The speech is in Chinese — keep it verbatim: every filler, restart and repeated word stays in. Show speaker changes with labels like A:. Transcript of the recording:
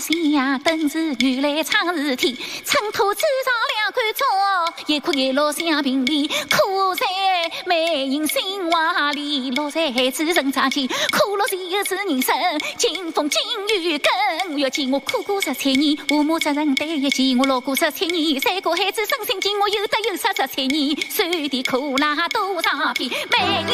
A: 下等是原来长事体，尘土之上两杆草，一棵一落相平里，苦在美人心怀里，落在孩子人长起，苦乐只有是人生，清风金雨更要见我苦过十七年，父母责任对一起，我落过十七年，三个孩子生心经，我有得有失十七年，受的苦辣多少遍，每